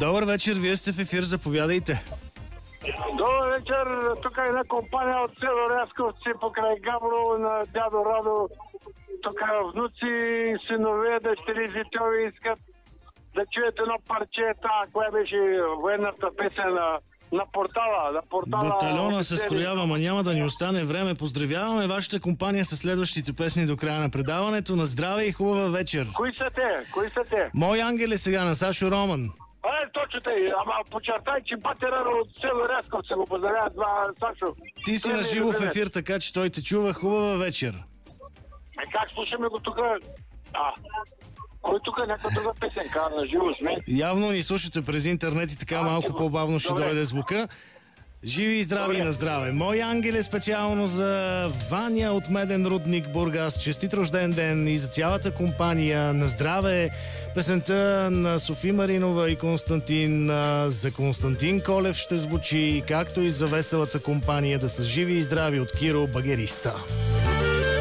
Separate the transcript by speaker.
Speaker 1: Добър вечер, вие сте в ефир, заповядайте.
Speaker 2: Добър вечер, тук е една компания от село Рязковци покрай Габрово на дядо Радо. Тук внуци, синове, дъщери, зятьови искат да чуят едно парче, коя беше военната песен на портала.
Speaker 1: Батальона се строява, ма няма да ни остане време. Поздравяваме вашата компания с следващите песни до края на предаването. На здраве и хубава вечер.
Speaker 2: Кои са те?
Speaker 1: Мой ангел е сега на Сашо Роман.
Speaker 2: Точно тъй, ама почертай, че батера от село Рязковци го поздравяват, Сашо.
Speaker 1: Ти си на живо в ефир, така че той те чува. Хубава вечер.
Speaker 2: Как слушаме го тук? Кой тук е някаква друга песенка на живо сме?
Speaker 1: Явно ни слушате през интернет и така малко по-бавно ще дойде звука. Живи и здрави на здраве. Мой ангел е специално за Ваня от Меден рудник Бургас. Честит рожден ден и за цялата компания. На здраве. Песента на Софи Маринова и Константин. За Константин Колев ще звучи, както и за веселата компания. Да са живи и здрави от Киро Багериста.